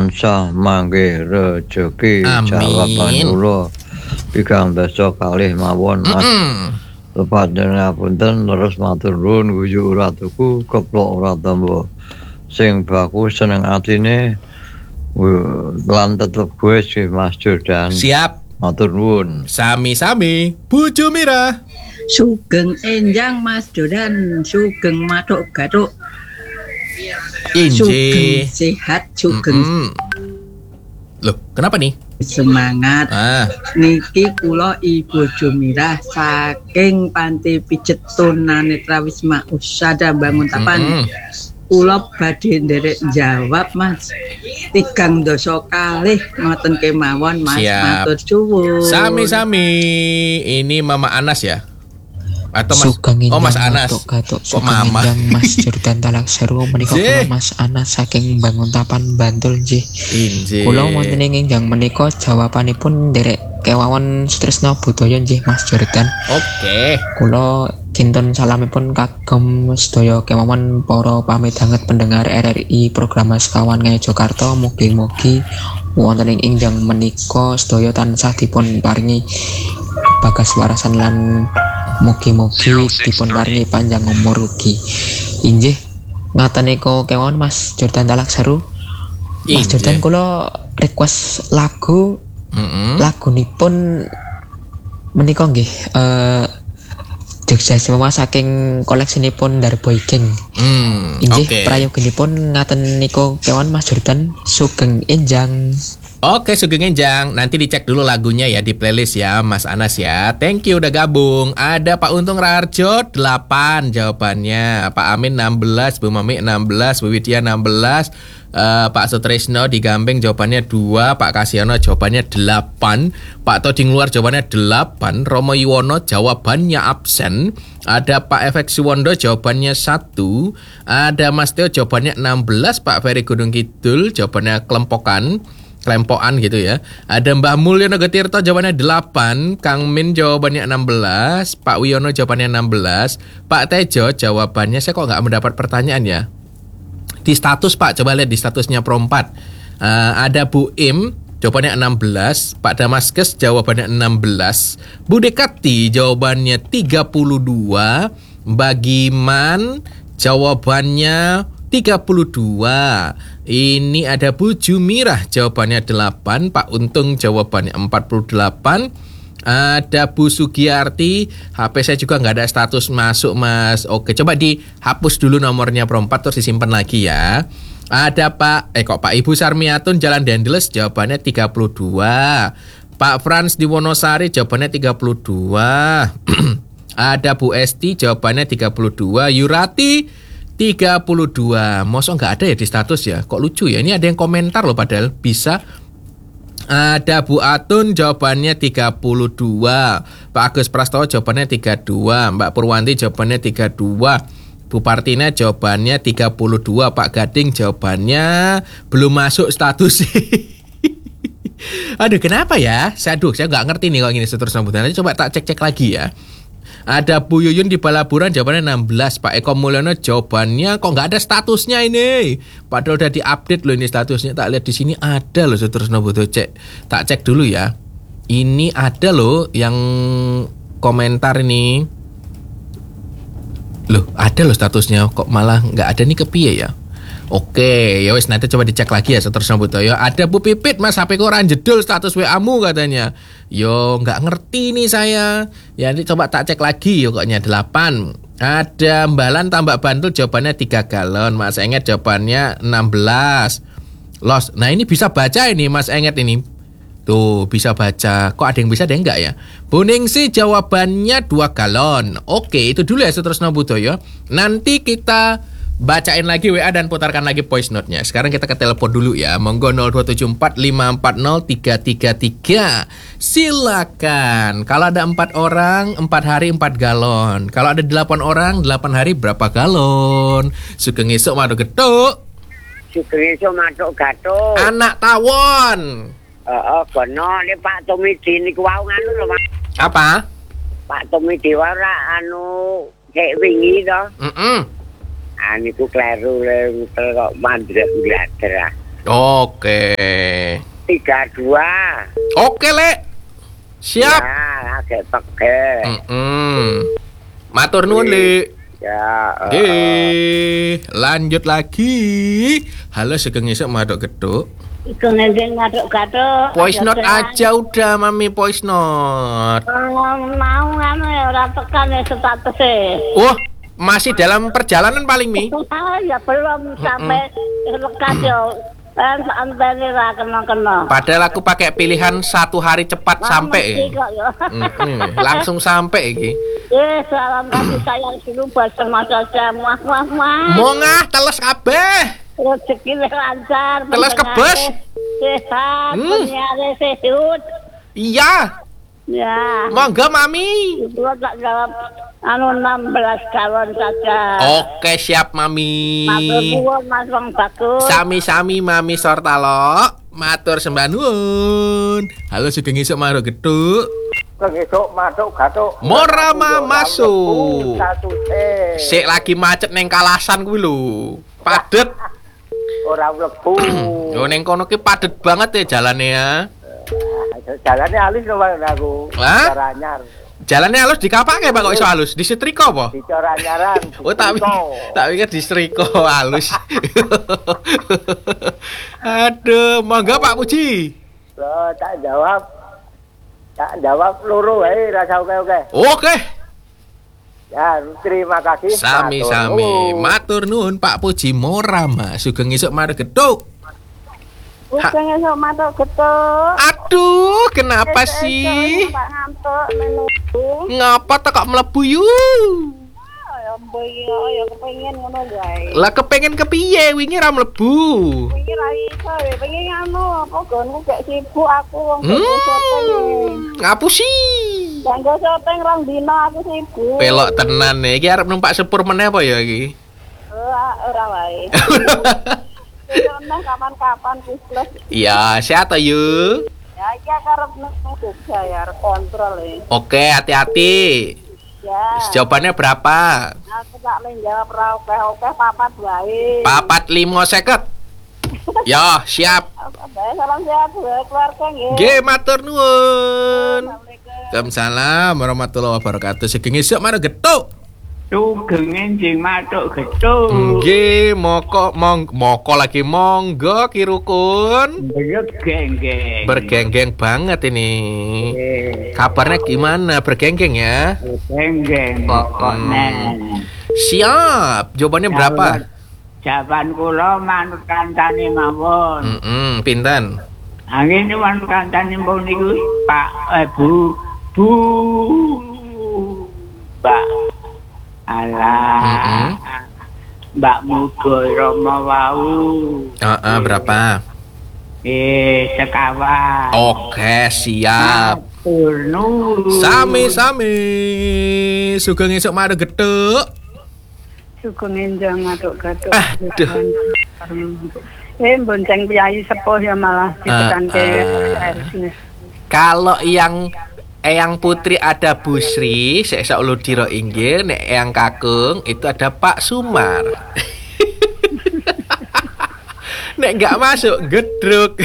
tansah mangke rejeki jawaban kula pikantuk dasa kalih mawon Mas. Lepat punten terus matur nuwun guyu ratuku keplok ora tampa sing baku seneng atine lan tetep gue sih Mas Jordan. Siap. Matur nuwun. Sami-sami Bojo Mirah. Sugeng enjang Mas Jordan, sugeng matuk gatuk. Sugeng sehat, sugeng. Loh, kenapa nih? Semangat. Niki kula Ibu Jumirah saking Panti Pijet Tunanetra Wisma Usada Banguntapan. Kula badhe nderek jawab Mas. 3 dasa kalih ngoten kemawon Mas. Matur suwun. Sami-sami. Ini Mama Anas ya? Atau Mas Anas. Kok Mama? Mas Jordan Talakseru menika kula Mas Anas saking Banguntapan Bantul nggih. Kula wonten ing enjang menika jawabanipun nderek kewawon Sutrisno Budaya nggih Mas Jordan. Oke. Kula kinten salamipun kagem sedaya kemawon para pamidanget pendengar RRI program sekawan Jakarta. Mugi-mugi wonten ing enjang menika sedaya tansah dipun paringi bagas warasan lan mugi-mugi dipun paringi panjang umur ugi. Inggih ngaten nika kemawon Mas Jordan Talakseru. Mas Jordan kula request lagu. Lagunipun menika nggih Jogja Semua saking koleksinipun Darboy Gang. Inggih prayoginipun ngaten nika kemawon Mas Jordan sugeng enjang. Oke, sugeng enjang. Nanti dicek dulu lagunya ya di playlist ya Mas Anas ya. Thank you udah gabung. Ada Pak Untung Raharjo 8 jawabannya. Pak Amin 16, Bu Mami 16, Bu Widya 16. Pak Sutrisno di Gamping jawabannya 2, Pak Kasiano jawabannya 8, Pak Toding Luar jawabannya 8, Romo Yuwono jawabannya absen, ada Pak Efek Suwondo jawabannya 1, ada Mas Teo jawabannya 16, Pak Ferry Gunung Kidul jawabannya kelempokan gitu ya. Ada Mbah Mulyono Getirto jawabannya 8, Kang Min jawabannya 16, Pak Wiono jawabannya 16, Pak Tejo jawabannya saya kok nggak mendapat pertanyaan ya. Di status Pak, coba lihat di statusnya Pro 4. Ada Bu Im jawabannya 16, Pak Damaskes jawabannya 16, Bu Dekati jawabannya 32, Mbak Giman jawabannya 32. Ini ada Bu Jumirah jawabannya 8, Pak Untung jawabannya 48. Ada Bu Sugiyarti, HP saya juga nggak ada status masuk Mas. Oke, coba dihapus dulu nomornya Pro 4 terus disimpan lagi ya. Ada Pak Ibu Sarmiatun Jalan Dendles jawabannya 32. Pak Frans di Wonosari jawabannya 32. Ada Bu Esti jawabannya 32. Yurati 32. Mosok nggak ada ya di status ya? Kok lucu ya? Ini ada yang komentar loh padahal bisa. Ada Bu Atun jawabannya 32, Pak Agus Prastowo jawabannya 32, Mbak Purwanti jawabannya 32, Bu Partina jawabannya 32, Pak Gading jawabannya belum masuk status. Aduh kenapa ya? Saya nggak ngerti nih kalau gini seterusnya. Nanti coba tak cek lagi ya. Ada Bu Yuyun di Balaburan jawabannya 16, Pak Eko Mulyono jawabannya kok nggak ada statusnya ini. Padahal udah diupdate loh ini statusnya. Tak lihat di sini ada loh terus butuh cek. Tak cek dulu ya. Ini ada loh yang komentar ini. Loh ada loh statusnya kok malah nggak ada nih kepiye ya. Oke, ya wis nanti coba dicek lagi ya seterusnya butuh ya. Ada Bu Pipit, Mas HP ku ora jedul status WA-mu katanya. Yo nggak ngerti nih saya. Ya nanti coba tak cek lagi yo koknya 8. Ada Mbalan Tambak Bantul jawabannya 3 galon. Mas Enget jawabannya 16. Los. Nah ini bisa baca ini Mas Enget ini. Tuh bisa baca. Kok ada yang bisa ada yang enggak ya? Bu Ningsi jawabannya 2 galon. Oke, itu dulu ya seterusnya butuh ya. Nanti kita bacain lagi WA dan putarkan lagi voice note-nya. Sekarang kita ke telepon dulu ya. Monggo 0274540 333. Silakan. Kalau ada 4 orang, 4 hari 4 galon. Kalau ada 8 orang, 8 hari berapa galon? Sugeng esuk maduk getuk. Sugeng esuk maduk gatuk. Anak tawon. Kono le Pak Tomidi niku wau nganu lho, Mas. Apa? Pak Tomidi ora anu kayak wingi to. Niku kleru kok mandrek glader. Oke. 32. Oke, Lek. Siap. Ya, agak pege. Matur nuwun, Lek. Ya. Lanjut lagi. Halo Sugeng Esuk Maduk Geduk. Iku ngendeng ngaduk-gaduk. Voice note aja udah Mami, voice note. Mau anu ya ora tekan ya statusnya. Wah, masih dalam perjalanan paling Mi. Ya belum sampai lekas ya. Antene ra kena-kena. Padahal aku pakai pilihan 1 hari cepat sampai. Langsung sampai iki. Salam kasih sayang dulu buat semua semua. Mongah teles kabeh. Rezeki lancar. Teles kebes. Sehat, penyiare sehat. Iya. Ya. Monggo Mami. Gua tak jawab 16 galon saja. Oke, siap Mami. Matur nuwun Mas Wong Bagus. Sami-sami Mami Sortalo. Matur sembah nuwun. Halo Sugeng Esuk Maduk Geduk. Esuk Maduk Gaduk. Morama masuk. Sik lagi macet neng Kalasan kuwi lho. Padet. Ora mlebu. Yo neng kono ki padet banget ya jalannya ya. Jalannya halus lho aku. Hah? Cara anyar. Jalannya halus dikapake Pak kok iso halus? Disetrika apa? Bicara anyaran. Oh tak pikir disetrika halus. Aduh, monggo Pak Puji. Loh, tak jawab loro wae rasa oke. Oke. Ya, terima kasih. Sami-sami. Matur nuwun Pak Puji Morama. Sugeng Esuk Maduk Geduk. Sugeng Esuk Maduk Geduk. Aduh, kenapa sih? Pak ngantuk menunggu. Ngapa tak kok mlebu yu? Ya mboyo ya kepengin ngono wae. Lah kepengen kepiye wingi ra mlebu? Wingi ra iso ya pengen anu apa gonku gak sibuk aku wong syuting. Ngapusi. Ganggo syuting rong dina aku sibuk. Pelok tenan nih. Iki arep numpak sepur meneh apa ya iki? Ora wae. Ora kapan-kapan wis plus. Iya, sehat to yu. Ya iki arep nang Jogja ya arep kontrol ya. Oke, hati-hati. Ya. Jawabannya berapa? Aku tak leh jawab ra oke papat wae. 4550. Ya, siap. Salam sehat buat keluarga nggih. Nggih, matur nuwun. Waalaikumsalam warahmatullahi wabarakatuh. Sugeng Esuk Maduk Geduk. Sugeng enjing Maduk Geduk. Nggih, moko lagi monggo Ki Rukun. Bergenggeng. Bergenggeng banget ini. Kabarnya gimana? Bergenggeng ya? Bergenggeng pokoknya. Siap. Jawabannya berapa? Jawaban kula manut kancane mawon. Pinten? Angin manut kancane mbok niku Pak Bu Mbak. Alah. Mbak Mugo Rama wau. Berapa? Sekawan. Oke, siap. Sami-sami. Sugeng Esuk Maduk Geduk. Sugeng enjang Maduk Geduk. Aduh. Bonceng piyai sepuh ya malah ditekanke RS. Kalau yang Eyang Putri ada Bu Sri, Sek Uludiro inggih, nek Eyang Kakung itu ada Pak Sumar. Nek nggak masuk gedruk.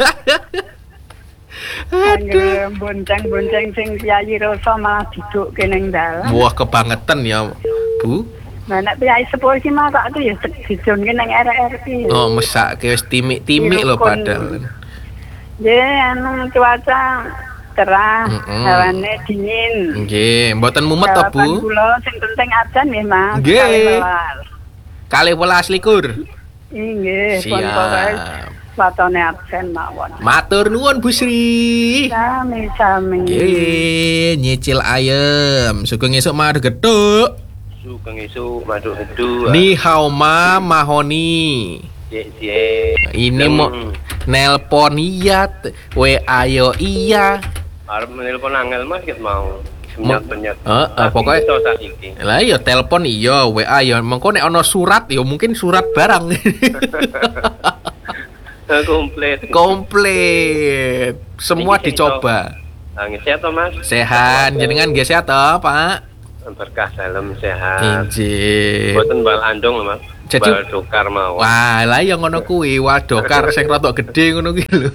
Aduh, bonceng-bonceng sing piyai rasa malah duduk kene dalan. Wah, kebangetan ya, Bu. Nah, nek piyai sepuh iki mah kok aku ya dijonke nang RRI. Oh, mesake wis timik-timik lho padahal. Ya, anu cuaca cerah, hawane dingin. Nggih, mboten mumet to, Bu? Kula sing penting adzan nggih, Mas. Nggih. 12 Nggih, pun siap. watone absen mawon. Matur nuwun Bu Sri. Sami-sami. Nggih, nyicil ayam. Sugeng Esuk Maduk Geduk. Sugeng Esuk Maduk Geduk. Ni hao ma mahoni. Ini mau nelpon iya, WA yo iya. Arep nelpon angel Mas ket mau. Penyat-penyat. Pokoknya lah ya telepon iya, WA ya. Mengko nek ana surat ya mungkin surat barang. Komplit. Semua dicoba. Sehat toh Mas? Sehat. Jenengan nggih sehat toh, Pak? Berkah dalam sehat. Injih. Mboten bal andong lho Mas. Jadi Wadokar mau. wah, lah ya ngono kuwi, wadokar sing rada gedhe ngono kuwi lho.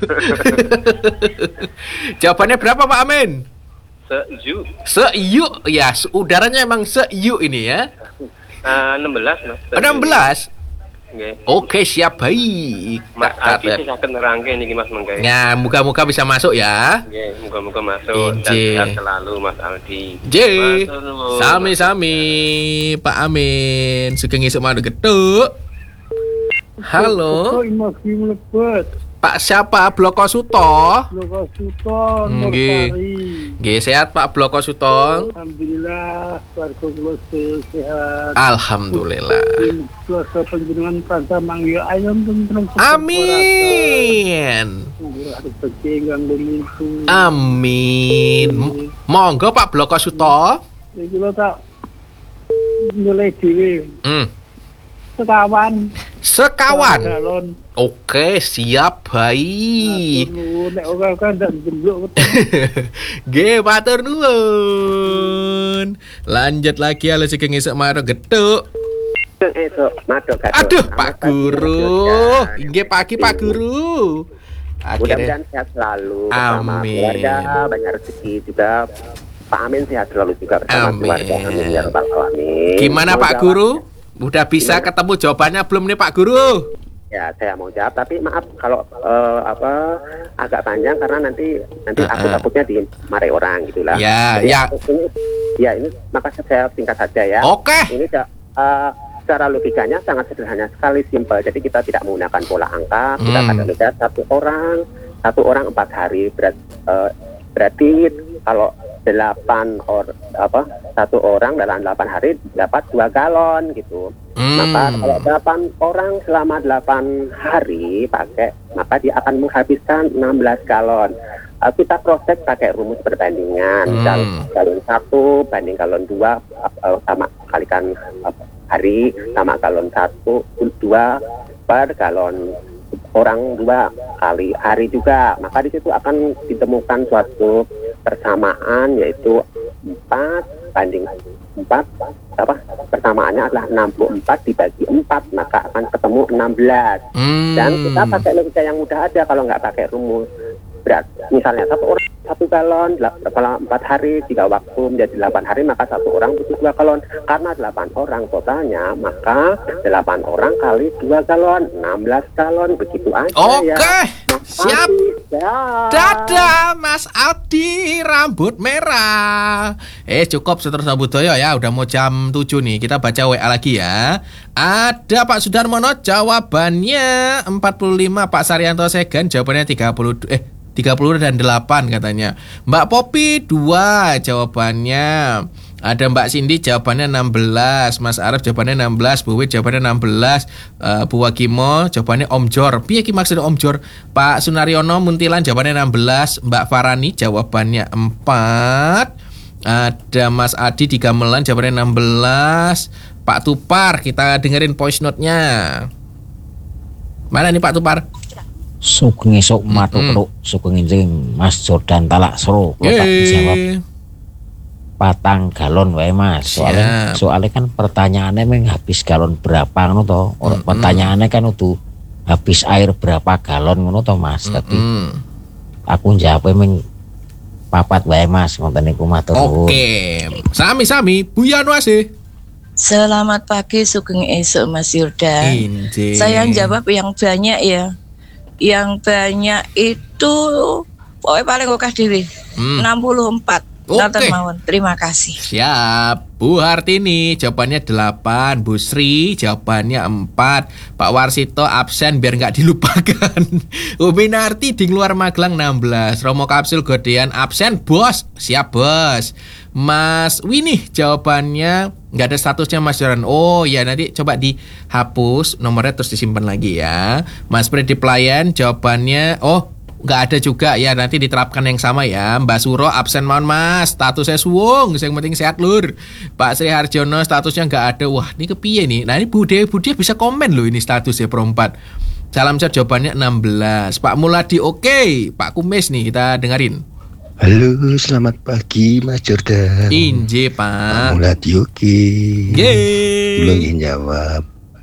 Jawabannya berapa Pak Amin? Seju. Seyuk ya, udaranya emang seyuk ini ya. 16 Mas. 16. Nggih. Oke, siap baik. Mas Adi sih saged nerangke niki Mas mengke. Ya, muka-muka bisa masuk ya. Nggih, muga-muga masuk dan Ije. sehat selalu Mas Aldi. J. Matur nuwun. Sami-sami Pak Amin. Sugeng esuk madu getuk. Halo. Masih melebet. Pak siapa? Bloko Suto. Bloko Suto, Nggih. Nurpari. Nggih, sehat Pak Bloko Suto. Alhamdulillah, keluarga kula sehat. Alhamdulillah. Kuasa penjenengan prasa manggil ayam tentrem. Amin. Amin. Amin. Monggo Pak Bloko Suto. Iki lho tak nilai dhewe. Sekawan. Galon. Oke, siap baik. Nek ora kan ndak jemblok. Nggih, matur nuwun. Lanjut lagi ala sing esuk maro getuk. Esok madok kado. Aduh, Pak Guru. Nggih pagi Pak Guru. Akhirnya Mudah-mudahan sehat selalu bersama Amin. keluarga, banyak rezeki juga. Pak Amin sehat selalu juga bersama Amin. keluarga. Amin ya rabbal alamin. Gimana Pak Mau Guru? Udah bisa ketemu jawabannya belum nih Pak Guru? Ya, saya mau jawab, tapi maaf kalau agak panjang karena nanti aku takutnya dimarahi orang gitulah. Ya, Jadi, ya. Ini maka saya singkat saja ya. Oke. Ini secara logikanya sangat sederhana sekali, simpel. Jadi kita tidak menggunakan pola angka, kita akan lihat satu orang 4 hari berarti kalau 1 orang dalam 8 hari dapat 2 galon gitu. Maka kalau 8 orang selama 8 hari pakai, maka dia akan menghabiskan 16 galon. Kita proses pakai rumus perbandingan. Galon 1 banding galon 2 sama kalikan hari sama galon 1 2 per galon orang 2 kali hari juga. Maka di situ akan ditemukan suatu persamaan, yaitu 4 banding 4 persamaannya adalah 64 dibagi 4, maka akan ketemu 16. Dan kita pakai logika yang mudah aja kalau nggak pakai rumus. Berat, misalnya 1 orang 1 galon, kalau 4 hari 3 waktu menjadi 8 hari, maka 1 orang butuh 2 galon. Karena 8 orang totalnya, maka 8 orang kali 2 galon 16 galon, begitu aja. Oke, ya. siap. Dadah Mas Aldi rambut merah. Cukup seterusnya budaya ya. Udah mau jam 7 nih. Kita baca WA lagi ya. Ada Pak Sudarmono jawabannya 45. Pak Saryanto Segan jawabannya 30 dan 8 katanya. Mbak Popi 2 jawabannya. Ada Mbak Cindy jawabannya 16, Mas Arif jawabannya 16, Bu Wid jawabannya 16, Bu Wakimo jawabannya Om Jor. Piye ki maksud Om Jor? Pak Sunaryono Muntilan jawabannya 16, Mbak Farani jawabannya 4. Ada Mas Adi di Gamelan jawabannya 16. Pak Tupar, kita dengerin voice note-nya. Mana nih Pak Tupar? Sugeng esuk matuk sugeng enjing Mas Jordan Talak Sro. Kula tak jawab 4 galon wae Mas. Soalnya kan pertanyaannya meng habis galon berapa ngono to. Pertanyaannya kan udah habis air berapa galon ngono to Mas. Tapi aku jawabnya meng 4 wae Mas, ngoten niku matur nuwun. Oke. Sami-sami Bu Yanwase. Selamat pagi, sugeng esuk Mas Yurdan. Saya jawab yang banyak ya. Yang banyak itu pokoknya paling oke dewe. 64. Oke. Terima kasih. Siap. Bu Hartini jawabannya 8, Bu Sri jawabannya 4, Pak Warsito absen biar nggak dilupakan. Ubinarti di luar Magelang 16, Romo Kapsul Godean absen bos. Siap bos. Mas Winnie jawabannya nggak ada statusnya Mas Joran. Oh ya, nanti coba dihapus nomornya terus disimpan lagi ya. Mas Freddy Pelayan jawabannya nggak ada juga ya, nanti diterapkan yang sama ya. Mbak Suro absen mohon Mas, statusnya suwung, yang penting sehat lur. Pak Sri Harjono statusnya nggak ada. Wah ini kepiye nih. Nah ini Bude bisa komen loh ini statusnya perempat. Salam sehat jawabannya 16. Pak Muladi oke. Pak Kumis nih kita dengerin. Halo, selamat pagi Mas Jordan. Inje Pak Muladi oke. Yeay. Belum ingin jawab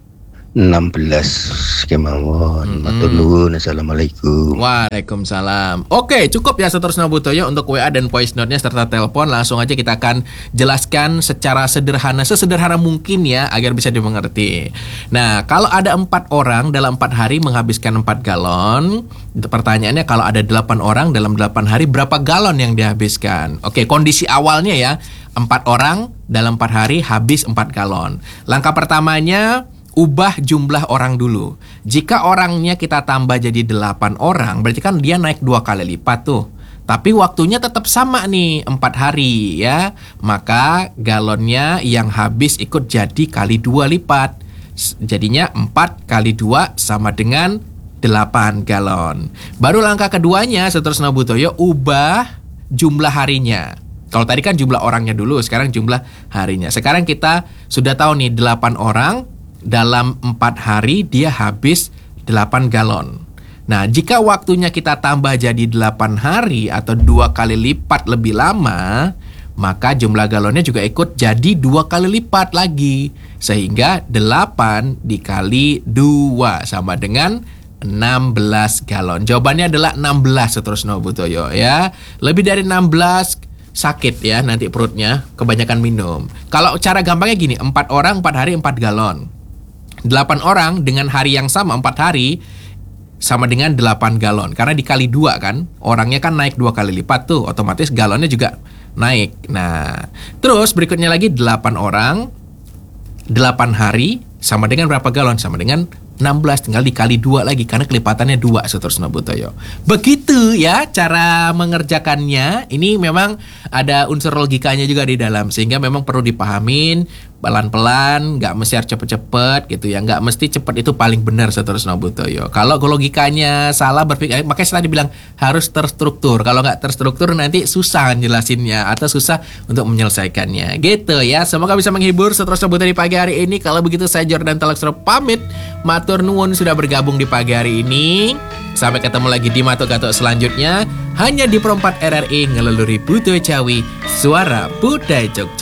16 kemawon. Matur nuwun. Assalamualaikum. Waalaikumsalam. Oke, cukup ya Sutresno Butoyo untuk WA dan voice note-nya serta telepon. Langsung aja kita akan jelaskan secara sederhana, sesederhana mungkin ya, agar bisa dimengerti. Nah, kalau ada 4 orang dalam 4 hari menghabiskan 4 galon, pertanyaannya kalau ada 8 orang dalam 8 hari berapa galon yang dihabiskan? Oke, kondisi awalnya ya, 4 orang dalam 4 hari habis 4 galon. Langkah pertamanya, ubah jumlah orang dulu. Jika orangnya kita tambah jadi 8 orang, berarti kan dia naik 2 kali lipat tuh. Tapi waktunya tetap sama nih, 4 hari ya. Maka galonnya yang habis ikut jadi kali 2 lipat. Jadinya 4 kali 2 sama dengan 8 galon. Baru langkah keduanya, Sutresno Butoyo, ubah jumlah harinya. Kalau tadi kan jumlah orangnya dulu, sekarang jumlah harinya. Sekarang kita sudah tahu nih 8 orang dalam 4 hari dia habis 8 galon. Nah, jika waktunya kita tambah jadi 8 hari atau 2 kali lipat lebih lama, maka jumlah galonnya juga ikut jadi 2 kali lipat lagi. Sehingga 8 dikali 2 sama dengan 16 galon. Jawabannya adalah 16 Sutresno Butoyo ya. Lebih dari 16 sakit ya nanti perutnya, kebanyakan minum. Kalau cara gampangnya gini, 4 orang 4 hari 4 galon. 8 orang dengan hari yang sama 4 hari sama dengan 8 galon. Karena dikali 2 kan, orangnya kan naik 2 kali lipat tuh, otomatis galonnya juga naik. Nah, terus berikutnya lagi 8 orang 8 hari sama dengan berapa galon? Sama dengan 16, tinggal dikali 2 lagi karena kelipatannya 2 Sutresno Butoyo. Begitu ya cara mengerjakannya. Ini memang ada unsur logikanya juga di dalam, sehingga memang perlu dipahamin pelan-pelan, nggak mesti harus cepet-cepet gitu ya, nggak mesti cepet itu paling benar Sutresno Butoyo. Kalau logikanya salah berpikir, makanya saya tadi bilang harus terstruktur. Kalau nggak terstruktur nanti susah jelasinnya atau susah untuk menyelesaikannya gitu ya. Semoga bisa menghibur Sutresno Butoyo di pagi hari ini. Kalau begitu saya Jordan Talaksro pamit. Matur nuwun sudah bergabung di pagi hari ini. Sampai ketemu lagi di Matuk Gatuk selanjutnya hanya di Pro 4 RRI Ngeleluri Buto Jawi, Suara Budaya Jogja.